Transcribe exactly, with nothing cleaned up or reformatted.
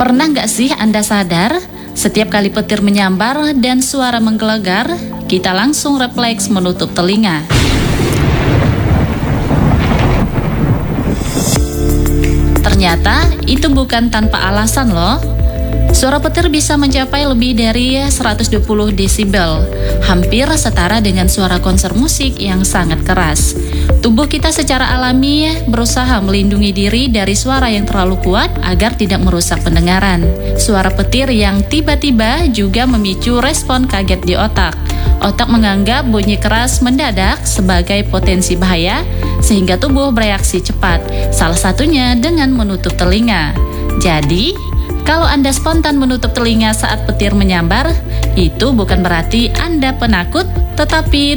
Pernah nggak sih Anda sadar, setiap kali petir menyambar dan suara menggelegar, kita langsung refleks menutup telinga. Ternyata itu bukan tanpa alasan loh. Suara petir bisa mencapai lebih dari seratus dua puluh desibel, hampir setara dengan suara konser musik yang sangat keras. Tubuh kita secara alami berusaha melindungi diri dari suara yang terlalu kuat agar tidak merusak pendengaran. Suara petir yang tiba-tiba juga memicu respon kaget di otak. Otak menganggap bunyi keras mendadak sebagai potensi bahaya, sehingga tubuh bereaksi cepat, salah satunya dengan menutup telinga. Jadi, kalau Anda spontan menutup telinga saat petir menyambar, itu bukan berarti Anda penakut, tetapi